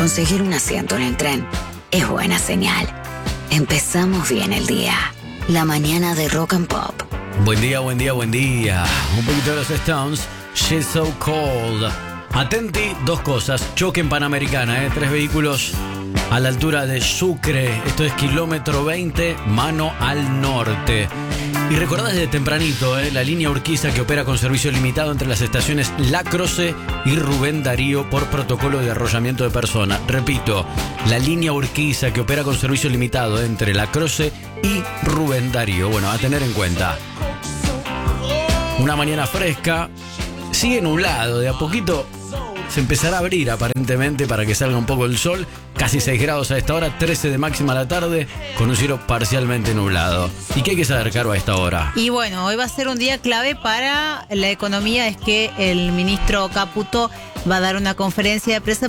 conseguir un asiento en el tren es buena señal. Empezamos bien el día. La mañana de Rock and Pop. Buen día, buen día, buen día. Un poquito de los Stones. She's so cold. Atenti, dos cosas. Choque en Panamericana, 3 vehículos a la altura de Sucre. Esto es kilómetro 20, mano al norte. Y recordad desde tempranito, la línea Urquiza que opera con servicio limitado entre las estaciones La Croce y Rubén Darío por protocolo de arrollamiento de personas. Repito, la línea Urquiza que opera con servicio limitado entre La Croce y Rubén Darío. Bueno, a tener en cuenta. Una mañana fresca, sigue nublado, de a poquito se empezará a abrir aparentemente para que salga un poco el sol. Casi 6 grados a esta hora, 13 de máxima a la tarde, con un cielo parcialmente nublado. ¿Y qué hay que saber, Caro, a esta hora? Y bueno, hoy va a ser un día clave para la economía. Es que el ministro Caputo va a dar una conferencia de prensa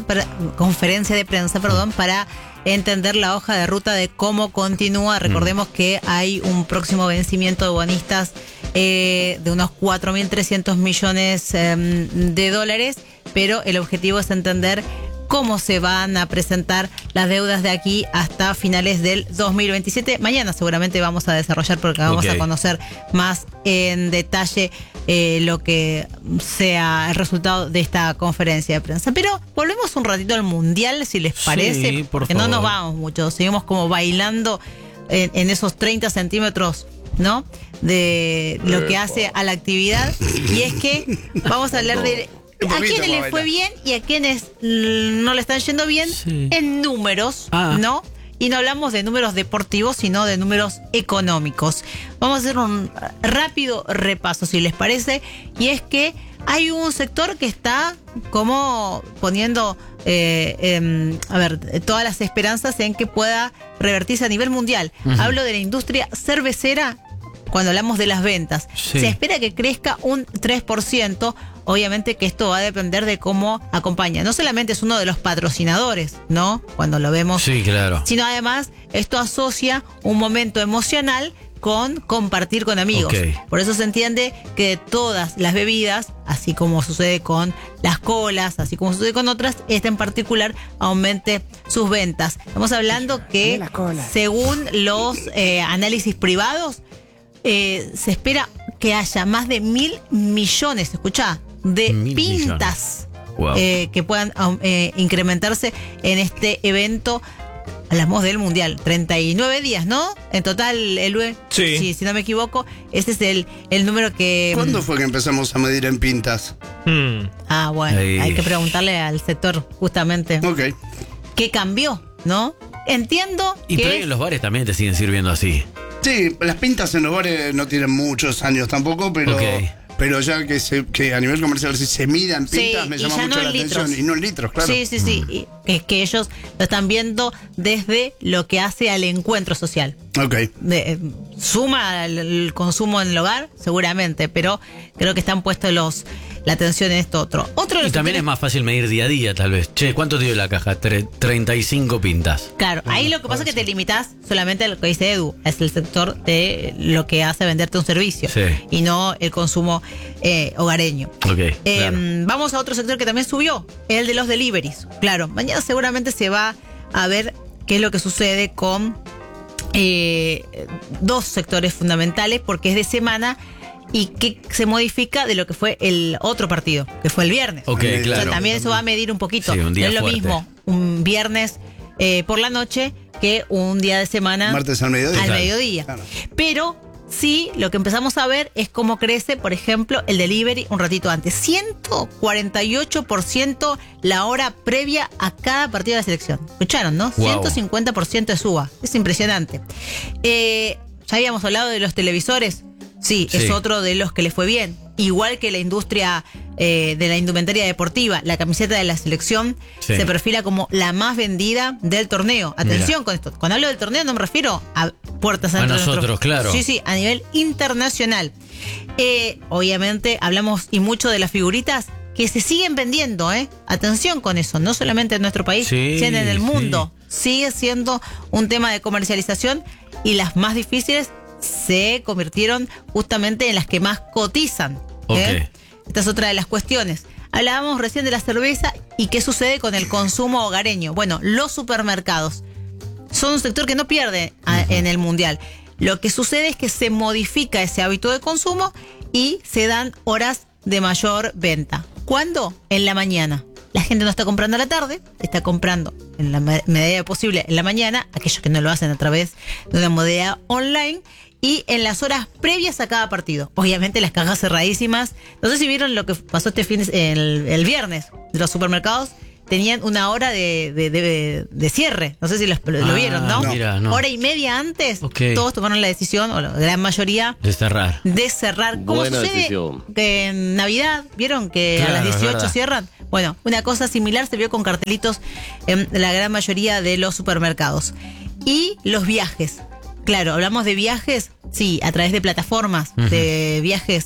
para entender la hoja de ruta de cómo continúa. Recordemos que hay un próximo vencimiento de bonistas de unos 4.300 millones de dólares, pero el objetivo es entender cómo se van a presentar las deudas de aquí hasta finales del 2027. Mañana seguramente vamos a desarrollar porque vamos a conocer más en detalle lo que sea el resultado de esta conferencia de prensa. Pero volvemos un ratito al Mundial, si les parece, sí, porque no nos vamos mucho, seguimos como bailando en esos 30 centímetros, ¿no? De lo que hace a la actividad. Y es que vamos a hablar de a quienes les fue bien y a quienes no le están yendo bien en números, ¿no? Y no hablamos de números deportivos, sino de números económicos. Vamos a hacer un rápido repaso, si les parece. Y es que hay un sector que está como poniendo todas las esperanzas en que pueda revertirse a nivel mundial. Hablo de la industria cervecera. Cuando hablamos de las ventas, se espera que crezca un 3%. Obviamente que esto va a depender de cómo acompaña. No solamente es uno de los patrocinadores, ¿no? Cuando lo vemos. Sí, claro. Sino además, esto asocia un momento emocional con compartir con amigos. Por eso se entiende que todas las bebidas, así como sucede con las colas, así como sucede con otras, esta en particular aumente sus ventas. Estamos hablando que, según los análisis privados, se espera que haya más de 1.000 millones, escuchá, de pintas que puedan incrementarse en este evento. Hablamos del Mundial, 39 días, ¿no? En total, sí, si no me equivoco, ese es el número que... ¿Cuándo fue que empezamos a medir en pintas? Bueno, hay que preguntarle al sector justamente qué cambió, ¿no? Entiendo y que... pero en los bares también te siguen sirviendo así. Sí, las pintas en los bares no tienen muchos años tampoco, pero ya que a nivel comercial si se midan pintas me llama mucho la atención. Y no en litros, claro. Sí. Y es que ellos lo están viendo desde lo que hace al encuentro social. Suma el consumo en el hogar, seguramente, pero creo que están puestos la atención en esto otro. Y también es más fácil medir día a día, tal vez. Che, ¿cuánto te dio la caja? 35 pintas. Claro, ahí lo que pasa es que te limitás solamente a lo que dice Edu, es el sector de lo que hace venderte un servicio y no el consumo hogareño. Claro. Vamos a otro sector que también subió, el de los deliveries. Claro, mañana seguramente se va a ver qué es lo que sucede con dos sectores fundamentales, porque es de semana y que se modifica de lo que fue el otro partido, que fue el viernes. Claro. Entonces, también eso va a medir un poquito. Un día no es lo fuerte. mismo un viernes por la noche que un día de semana. Martes al mediodía. Claro. Pero sí, lo que empezamos a ver es cómo crece, por ejemplo, el delivery un ratito antes. 148% la hora previa a cada partido de la selección. ¿Escucharon, no? Wow. 150% de suba. Es impresionante. Ya habíamos hablado de los televisores. Sí, es otro de los que le fue bien. Igual que la industria de la indumentaria deportiva, la camiseta de la selección se perfila como la más vendida del torneo. Atención con esto. Cuando hablo del torneo no me refiero a puertas a nosotros, claro. Sí, a nivel internacional. Obviamente hablamos y mucho de las figuritas que se siguen vendiendo, Atención con eso, no solamente en nuestro país, sino en el mundo. Sigue siendo un tema de comercialización y las más difíciles se convirtieron justamente en las que más cotizan. Esta es otra de las cuestiones. Hablábamos recién de la cerveza y qué sucede con el consumo hogareño. Bueno, los supermercados son un sector que no pierde en el Mundial. Lo que sucede es que se modifica ese hábito de consumo y se dan horas de mayor venta. ¿Cuándo? En la mañana. La gente no está comprando a la tarde, está comprando en la medida posible en la mañana, aquellos que no lo hacen a través de una modalidad online, y en las horas previas a cada partido. Obviamente las cajas cerradísimas. No sé si vieron lo que pasó el viernes. Los supermercados tenían una hora de cierre. No sé si lo vieron, ¿no? Mira, no. Hora y media antes, todos tomaron la decisión, o la gran mayoría, de cerrar. ¿Cómo Buena sucede decisión. que en Navidad, vieron que Claro, a las 18 es cierran? Bueno, una cosa similar se vio con cartelitos en la gran mayoría de los supermercados. Y los viajes. Claro, hablamos de viajes, sí, a través de plataformas, de viajes,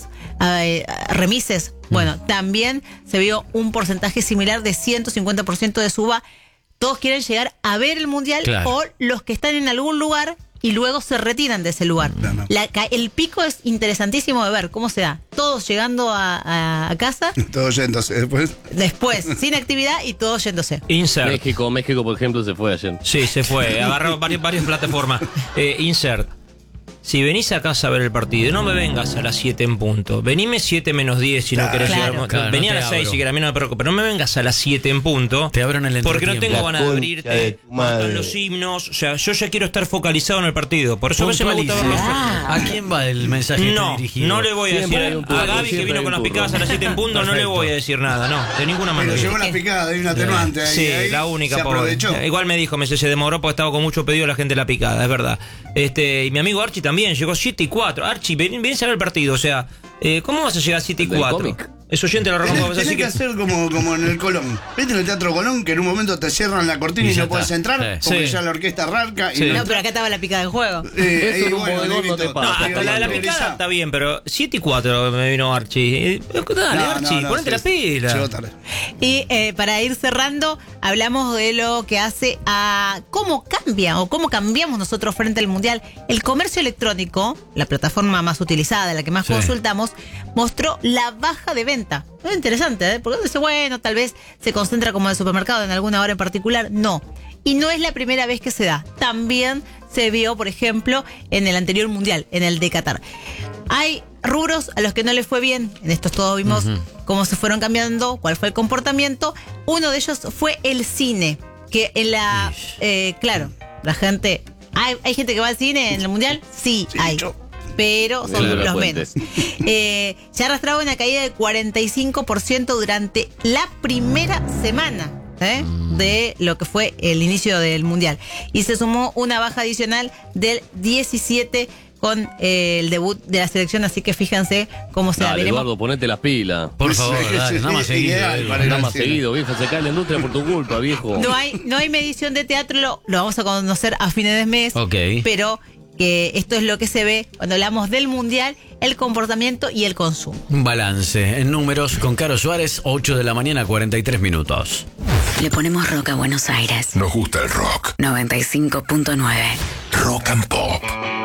remises. Bueno, también se vio un porcentaje similar de 150% de suba. Todos quieren llegar a ver el Mundial, o los que están en algún lugar y luego se retiran de ese lugar. El pico es interesantísimo de ver cómo se da. Todos llegando a casa. Todos yéndose después. Después, sin actividad y todos yéndose. Insert. México, por ejemplo, se fue ayer. Sí, se fue. Agarró varias plataformas. Insert. Si venís a casa a ver el partido, no me vengas a las 7 en punto. Venime 7 menos 10 si no querés llegar. Vení a las 6 si querés, a mí no me preocupo. Pero no me vengas a las 7 en punto. Te abro en el porque no tengo ganas de abrirte. Madre. Los himnos. O sea, yo ya quiero estar focalizado en el partido. Por eso a veces me gusta verlo. ¿A quién va el mensaje dirigido? No le voy a decir a Gaby que vino con las picadas a las 7 en punto. No le voy a decir nada, no, de ninguna manera. Pero llegó una picada, hay un atenuante ahí. Sí, ahí la única, se pobre. aprovechó. Igual me dijo, se demoró porque estaba con mucho pedido la gente de la picada, es verdad. Y mi amigo Archie también llegó 7 y 4. Archie, venís a ver el partido, o sea, ¿cómo vas a llegar a 7 y 4? Es oyente de la Roca. Tenés que hacer como en el Colón. ¿Viste en el Teatro Colón que en un momento te cierran la cortina y no puedes entrar? Porque ya la orquesta arranca. Sí. No, pero acá estaba la picada en juego. Eso en un bodegón no te No, pasa. hasta la de la picada está bien, pero 7 y 4 me vino Archie. Dale, Archie, ponete la pila. Llegó tarde. Y para ir cerrando, hablamos de lo que hace a cómo cambia o cómo cambiamos nosotros frente al Mundial. El comercio electrónico, la plataforma más utilizada, la que más consultamos, mostró la baja de venta. Es interesante, porque uno dice, bueno, tal vez se concentra como en el supermercado en alguna hora en particular. No. Y no es la primera vez que se da. También se vio, por ejemplo, en el anterior Mundial, en el de Qatar. Hay rubros a los que no les fue bien. En estos todos vimos cómo se fueron cambiando, cuál fue el comportamiento. Uno de ellos fue el cine. Que en la... claro, la gente... ¿Hay gente que va al cine en el Mundial? Sí, hay. Pero son los menos. Se arrastraba una caída del 45% durante la primera semana de lo que fue el inicio del Mundial. Y se sumó una baja adicional del 17% con el debut de la selección, así que fíjense cómo se da. Eduardo, ponete las pilas. Por favor, nada más seguido. Nada más seguido, viejo, se cae la industria por tu culpa, viejo. No hay medición de teatro, lo vamos a conocer a fines de mes, pero que esto es lo que se ve cuando hablamos del Mundial, el comportamiento y el consumo. Un balance en números con Caro Suárez, 8 de la mañana, 43 minutos. Le ponemos rock a Buenos Aires. Nos gusta el rock. 95.9. Rock and Pop.